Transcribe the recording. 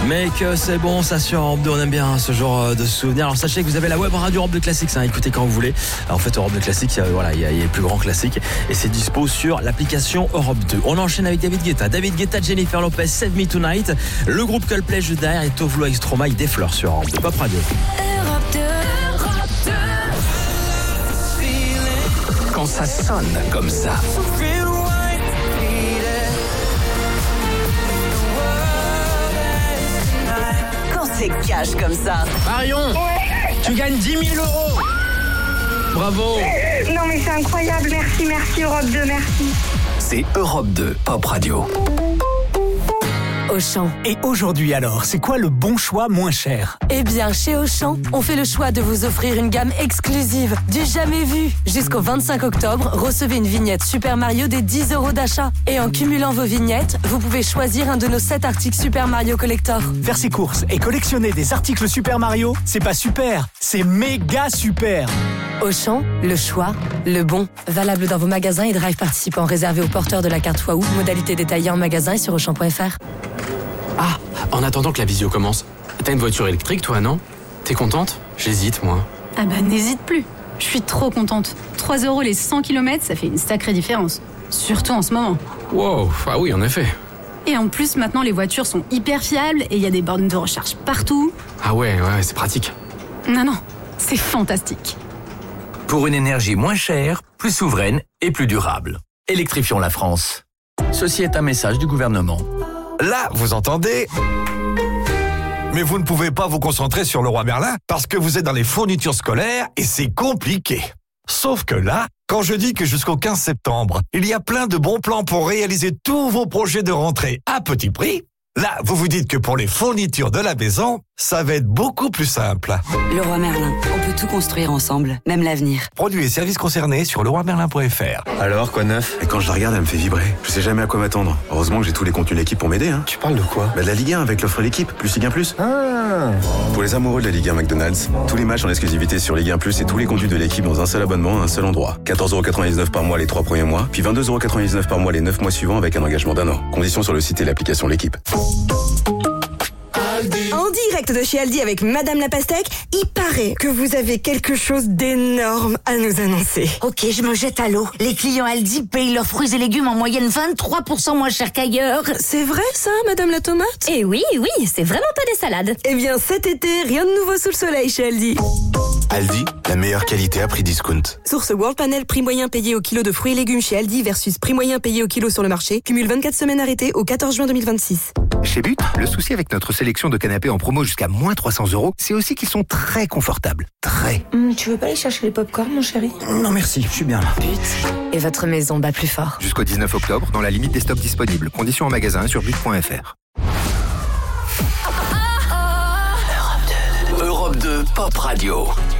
Mais que c'est bon, ça sur Europe 2, on aime bien ce genre de souvenirs. Alors sachez que vous avez la web radio Europe 2 Classics, écoutez quand vous voulez. Alors, en fait, Europe 2 Classics, il y a les plus grands classiques et c'est dispo sur l'application Europe 2. On enchaîne avec David Guetta, Jennifer Lopez, Save Me Tonight. Le groupe Coldplay juste derrière et Tovlo avec Stromae, des fleurs sur Europe 2 Pop Radio. Europe 2. Quand ça sonne comme ça. C'est cash comme ça. Marion, tu gagnes 10 000 euros. Bravo. Non mais c'est incroyable, merci Europe 2, merci. C'est Europe 2 Pop Radio. Auchan. Et aujourd'hui alors, c'est quoi le bon choix moins cher ? Eh bien, chez Auchan, on fait le choix de vous offrir une gamme exclusive, du jamais vu. Jusqu'au 25 octobre, recevez une vignette Super Mario des 10 euros d'achat. Et en cumulant vos vignettes, vous pouvez choisir un de nos 7 articles Super Mario Collector. Faire ses courses et collectionner des articles Super Mario, c'est pas super, c'est méga super. Auchan, le choix, le bon. Valable dans vos magasins et drive participants réservés aux porteurs de la carte Waouh. Modalité détaillée en magasin et sur Auchan.fr. Ah, en attendant que la visio commence, t'as une voiture électrique toi, non ? T'es contente ? J'hésite, moi. Ah bah n'hésite plus, je suis trop contente. 3 € les 100 km, ça fait une sacrée différence. Surtout en ce moment. Wow, ah oui, en effet. Et en plus, maintenant, les voitures sont hyper fiables et il y a des bornes de recharge partout. Ah ouais, c'est pratique. Non, c'est fantastique. Pour une énergie moins chère, plus souveraine et plus durable. Électrifions la France. Ceci est un message du gouvernement. Là, vous entendez ? Mais vous ne pouvez pas vous concentrer sur Leroy Merlin parce que vous êtes dans les fournitures scolaires et c'est compliqué. Sauf que là, quand je dis que jusqu'au 15 septembre, il y a plein de bons plans pour réaliser tous vos projets de rentrée à petit prix, là, vous vous dites que pour les fournitures de la maison, ça va être beaucoup plus simple. Leroy Merlin, on peut tout construire ensemble, même l'avenir. Produits et services concernés sur leroymerlin.fr. Alors, quoi de neuf ? Et quand je la regarde, elle me fait vibrer. Je sais jamais à quoi m'attendre. Heureusement que j'ai tous les contenus de l'équipe pour m'aider. Tu parles de quoi ? De la Ligue 1 avec l'offre l'équipe, plus Ligue 1 plus. Ah. Pour les amoureux de la Ligue 1 McDonald's, tous les matchs en exclusivité sur Ligue 1 plus et tous les contenus de l'équipe dans un seul abonnement à un seul endroit. 14,99€ par mois les 3 premiers mois, puis 22,99€ par mois les 9 mois suivants avec un engagement d'1 an. Conditions sur le site et l'application l'équipe. En direct de chez Aldi avec Madame la Pastèque, il paraît que vous avez quelque chose d'énorme à nous annoncer. Ok, je me jette à l'eau. Les clients Aldi payent leurs fruits et légumes en moyenne 23% moins cher qu'ailleurs. C'est vrai ça, Madame la Tomate ? Eh oui, c'est vraiment pas des salades. Eh bien cet été, rien de nouveau sous le soleil chez Aldi. Aldi, la meilleure qualité à prix discount. Source World Panel, prix moyen payé au kilo de fruits et légumes chez Aldi versus prix moyen payé au kilo sur le marché. Cumule 24 semaines arrêtées au 14 juin 2026. Chez But, le souci avec notre sélection de canapés en promo jusqu'à moins 300€, c'est aussi qu'ils sont très confortables. Très. Tu veux pas aller chercher les pop-corn, mon chéri ? Non merci, je suis bien là. But. Et votre maison bat plus fort. Jusqu'au 19 octobre, dans la limite des stocks disponibles. Conditions en magasin sur but.fr. Europe 2 Pop Radio.